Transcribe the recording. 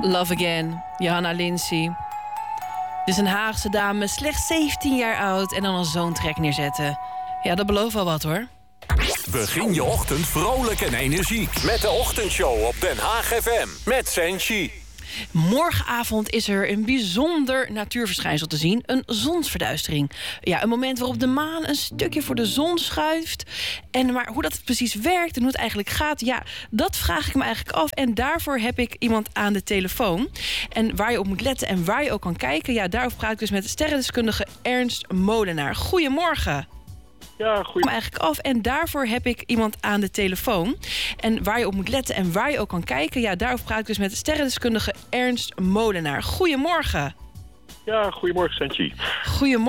Love Again, Johanna Lindsay. Dus een Haagse dame, slechts 17 jaar oud en dan al zo'n track neerzetten. Ja, dat belooft wel wat hoor. Begin je ochtend vrolijk en energiek met de ochtendshow op Den Haag FM met Senshi. Morgenavond is er een bijzonder natuurverschijnsel te zien. Een zonsverduistering. Ja, een moment waarop de maan een stukje voor de zon schuift. Maar hoe dat precies werkt en hoe het eigenlijk gaat... ja, dat vraag ik me eigenlijk af. En daarvoor heb ik iemand aan de telefoon. En waar je op moet letten en waar je ook kan kijken... ja, daarover praat ik dus met de sterrendeskundige Ernst Molenaar. Goedemorgen. Ja, goed. Eigenlijk af en daarvoor heb ik iemand aan de telefoon. En waar je op moet letten en waar je ook kan kijken... ja, daarover praat ik dus met de sterrendeskundige Ernst Molenaar. Goedemorgen. Ja, goedemorgen, Senshi. Goedemorgen.